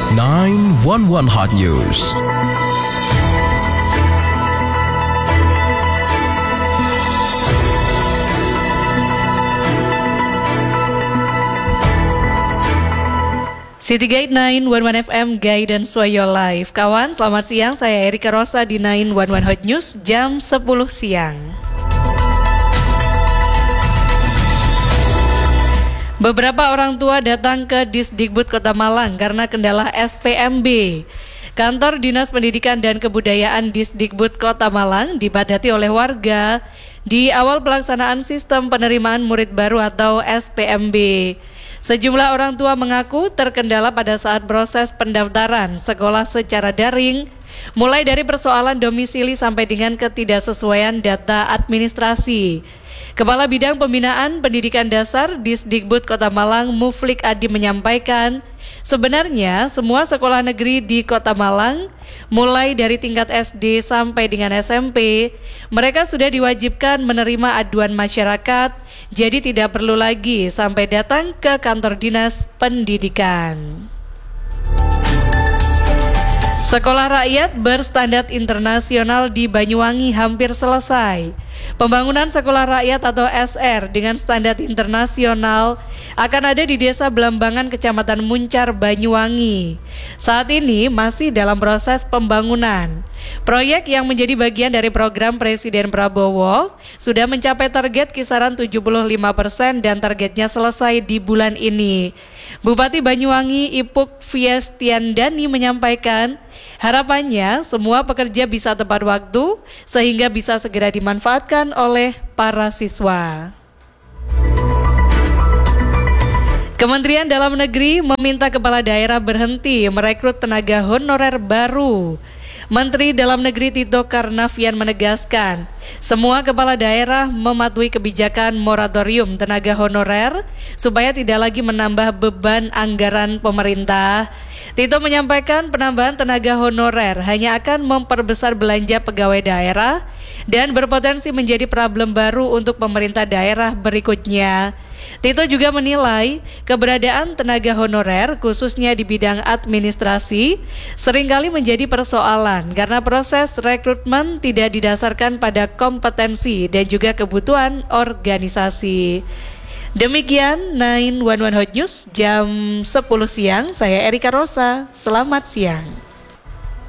911 Hot News. City Guide 911 FM Guidance for Your Life. Kawan, selamat siang. Saya Erika Rosa di 911 Hot News jam 10 siang. Beberapa orang tua datang ke Disdikbud Kota Malang karena kendala SPMB. Kantor Dinas Pendidikan dan Kebudayaan Disdikbud Kota Malang dipadati oleh warga di awal pelaksanaan sistem penerimaan murid baru atau SPMB. Sejumlah orang tua mengaku terkendala pada saat proses pendaftaran sekolah secara daring, mulai dari persoalan domisili sampai dengan ketidaksesuaian data administrasi. Kepala Bidang Pembinaan Pendidikan Dasar Disdikbud Kota Malang, Muflik Adi menyampaikan, sebenarnya semua sekolah negeri di Kota Malang, mulai dari tingkat SD sampai dengan SMP, mereka sudah diwajibkan menerima aduan masyarakat, jadi tidak perlu lagi sampai datang ke kantor dinas pendidikan. Sekolah rakyat berstandar internasional di Banyuwangi hampir selesai. Pembangunan sekolah rakyat atau SR dengan standar internasional akan ada di Desa Belambangan, Kecamatan Muncar, Banyuwangi. Saat ini masih dalam proses pembangunan. Proyek yang menjadi bagian dari program Presiden Prabowo sudah mencapai target kisaran 75% dan targetnya selesai di bulan ini. Bupati Banyuwangi Ipuk Fiestiandani menyampaikan, harapannya semua pekerja bisa tepat waktu sehingga bisa segera dimanfaatkan oleh para siswa. Kementerian Dalam Negeri meminta kepala daerah berhenti merekrut tenaga honorer baru. Menteri Dalam Negeri Tito Karnavian menegaskan, semua kepala daerah mematuhi kebijakan moratorium tenaga honorer supaya tidak lagi menambah beban anggaran pemerintah. Tito menyampaikan penambahan tenaga honorer hanya akan memperbesar belanja pegawai daerah dan berpotensi menjadi problem baru untuk pemerintah daerah berikutnya. Tito juga menilai keberadaan tenaga honorer khususnya di bidang administrasi seringkali menjadi persoalan karena proses rekrutmen tidak didasarkan pada kompetensi dan juga kebutuhan organisasi. Demikian 911 Hot News jam 10 siang, saya Erika Rosa, selamat siang.